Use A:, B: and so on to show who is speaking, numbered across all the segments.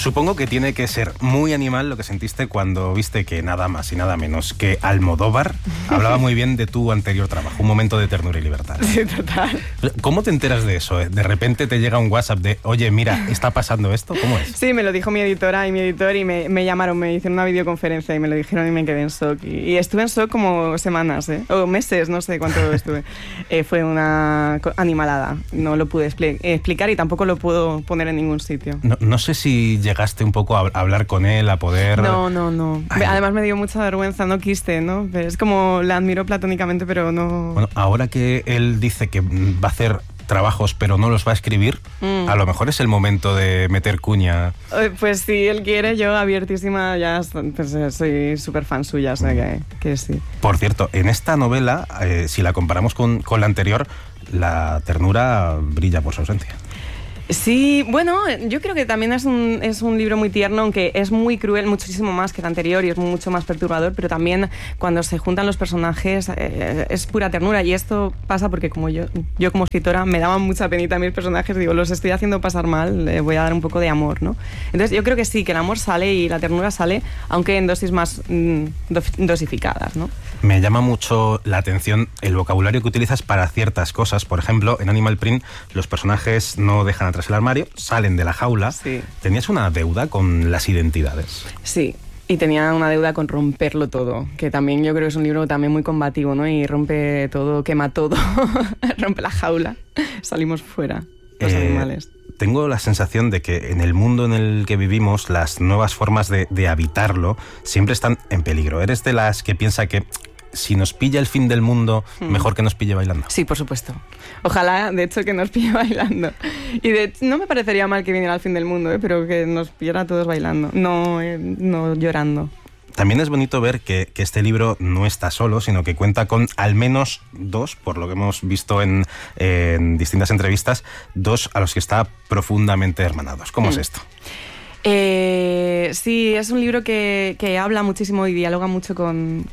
A: Supongo que tiene que ser muy animal lo que sentiste cuando viste que nada más y nada menos que Almodóvar hablaba muy bien de tu anterior trabajo, Un momento de ternura y libertad.
B: Sí, total.
A: ¿Cómo te enteras de eso? De repente te llega un WhatsApp de, oye, mira, ¿está pasando esto? ¿Cómo es?
B: Sí, me lo dijo mi editora y mi editor y me llamaron, me hicieron una videoconferencia y me lo dijeron y me quedé en shock. Y estuve en shock como semanas, o meses, no sé cuánto estuve. Fue una animalada, no lo pude explicar y tampoco lo puedo poner en ningún sitio.
A: No sé si llegaste un poco a hablar con él, a poder...
B: No. Ay. Además me dio mucha vergüenza, no quiste, ¿no? Pero es como la admiro platónicamente, pero no...
A: Bueno, ahora que él dice que va a hacer trabajos pero no los va a escribir, a lo mejor es el momento de meter cuña.
B: Pues si él quiere, yo abiertísima, ya pues, soy súper fan suya, o sea que sí.
A: Por cierto, en esta novela, si la comparamos con la anterior, la ternura brilla por su ausencia.
B: Sí, bueno, yo creo que también es un libro muy tierno, aunque es muy cruel, muchísimo más que el anterior y es mucho más perturbador, pero también cuando se juntan los personajes es pura ternura, y esto pasa porque como yo como escritora me daban mucha penita a mis personajes, digo, los estoy haciendo pasar mal, le voy a dar un poco de amor, ¿no? Entonces yo creo que sí, que el amor sale y la ternura sale, aunque en dosis más dosificadas, ¿no?
A: Me llama mucho la atención el vocabulario que utilizas para ciertas cosas. Por ejemplo, en Animal Print los personajes no dejan atrás el armario, salen de la jaula.
B: Sí.
A: ¿Tenías una deuda con las identidades?
B: Sí. Y tenía una deuda con romperlo todo, que también yo creo que es un libro también muy combativo, ¿no? Y rompe todo, quema todo, rompe la jaula, salimos fuera, los animales.
A: Tengo la sensación de que en el mundo en el que vivimos las nuevas formas de habitarlo siempre están en peligro. ¿Eres de las que piensa que si nos pilla el fin del mundo, mejor que nos pille bailando?
B: Sí, por supuesto. Ojalá, de hecho, que nos pille bailando. Y no me parecería mal que viniera el fin del mundo, pero que nos pillara a todos bailando, no llorando.
A: También es bonito ver que este libro no está solo, sino que cuenta con al menos dos, por lo que hemos visto en distintas entrevistas, dos a los que está profundamente hermanados. ¿Cómo es esto?
B: Sí, es un libro que habla muchísimo y dialoga mucho con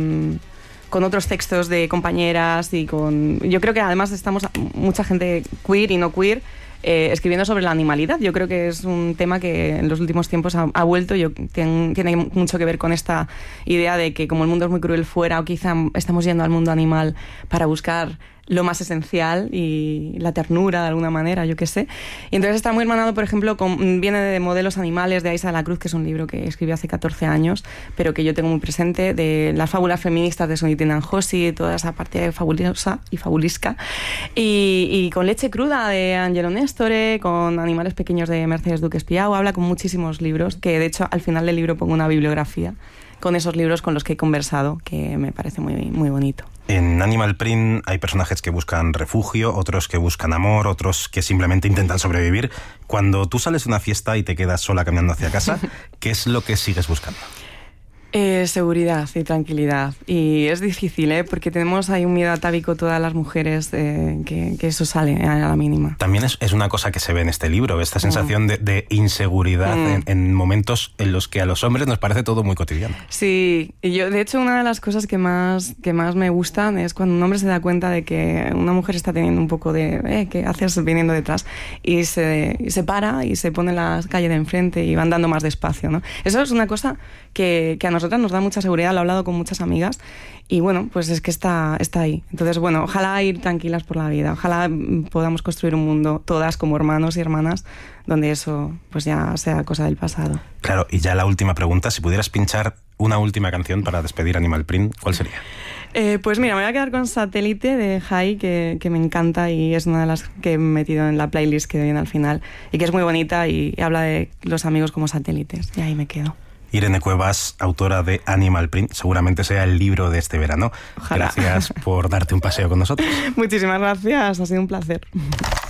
B: otros textos de compañeras y yo creo que además estamos mucha gente queer y no queer escribiendo sobre la animalidad. Yo creo que es un tema que en los últimos tiempos ha vuelto. Tiene mucho que ver con esta idea de que como el mundo es muy cruel fuera, o quizá estamos yendo al mundo animal para buscar lo más esencial y la ternura de alguna manera, yo qué sé. Y entonces está muy hermanado, por ejemplo, viene de Modelos Animales de Aisa de la Cruz, que es un libro que escribió hace 14 años, pero que yo tengo muy presente, de las fábulas feministas de Sunitina Njosi, toda esa parte fabulosa y fabulisca, y con Leche cruda de Angelo Nestore, con Animales pequeños de Mercedes Duque Espiau. Habla con muchísimos libros, que de hecho al final del libro pongo una bibliografía con esos libros con los que he conversado, que me parece muy, muy bonito.
A: En Animal Print hay personajes que buscan refugio, otros que buscan amor, otros que simplemente intentan sobrevivir. Cuando tú sales de una fiesta y te quedas sola caminando hacia casa, ¿qué es lo que sigues buscando?
B: Seguridad y tranquilidad. Y es difícil, porque tenemos ahí un miedo atávico todas las mujeres, que eso sale a la mínima.
A: También es una cosa que se ve en este libro, esta sensación de inseguridad en momentos en los que a los hombres nos parece todo muy cotidiano.
B: Sí, y yo de hecho una de las cosas que más me gustan es cuando un hombre se da cuenta de que una mujer está teniendo un poco de ¿qué haces viniendo detrás? Y se para y se pone en la calle de enfrente y va andando más despacio, ¿no? Eso es una cosa que a nosotras nos da mucha seguridad, lo he hablado con muchas amigas y bueno, pues es que está ahí. Entonces, bueno, ojalá ir tranquilas por la vida, ojalá podamos construir un mundo todas como hermanos y hermanas donde eso pues ya sea cosa del pasado.
A: Claro, y ya la última pregunta, si pudieras pinchar una última canción para despedir Animal Print, ¿cuál sería?
B: Pues mira, me voy a quedar con Satélite de Jai, que me encanta y es una de las que he metido en la playlist que viene al final y que es muy bonita y habla de los amigos como satélites, y ahí me quedo.
A: Irene Cuevas, autora de Animal Print, seguramente sea el libro de este verano.
B: Ojalá.
A: Gracias por darte un paseo con nosotros.
B: Muchísimas gracias, ha sido un placer.